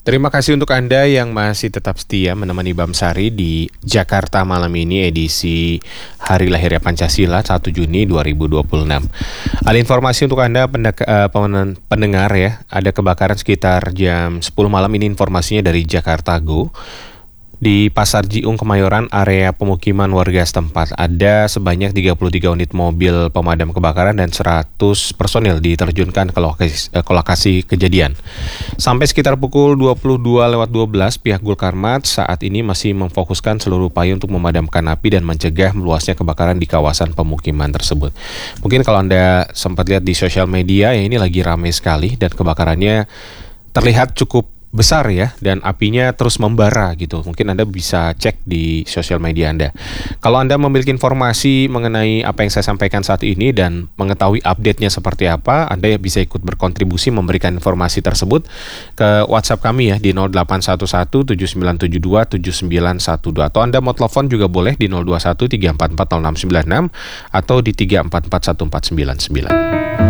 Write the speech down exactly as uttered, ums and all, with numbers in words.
Terima kasih untuk Anda yang masih tetap setia menemani Bamsari di Jakarta malam ini edisi Hari Lahirnya Pancasila satu Juni dua ribu dua puluh enam. Ada informasi untuk Anda pendek, uh, pendengar ya, ada kebakaran sekitar jam sepuluh malam ini, informasinya dari Jakarta Go. Di Pasar Jiung Kemayoran, area pemukiman warga setempat, ada sebanyak tiga puluh tiga unit mobil pemadam kebakaran dan seratus personil diterjunkan ke lokasi, ke lokasi kejadian. Sampai sekitar pukul dua puluh dua lewat dua belas, pihak Gulkarmat saat ini masih memfokuskan seluruh upaya untuk memadamkan api dan mencegah meluasnya kebakaran di kawasan pemukiman tersebut. Mungkin kalau Anda sempat lihat di sosial media, ya ini lagi ramai sekali dan kebakarannya terlihat cukup besar ya, dan apinya terus membara gitu. Mungkin Anda bisa cek di sosial media Anda. Kalau Anda memiliki informasi mengenai apa yang saya sampaikan saat ini dan mengetahui update-nya seperti apa, Anda bisa ikut berkontribusi memberikan informasi tersebut ke WhatsApp kami ya di nol delapan satu satu tujuh sembilan tujuh dua tujuh sembilan satu dua, atau Anda mau telepon juga boleh di nol dua satu tiga empat empat nol enam sembilan enam atau di tiga empat empat satu empat sembilan sembilan.